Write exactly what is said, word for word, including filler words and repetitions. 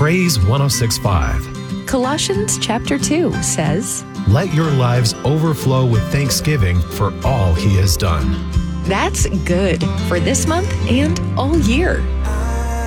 Praise one oh six point five. Colossians chapter two says, Let your lives overflow with thanksgiving for all he has done. That's good for this month and all year.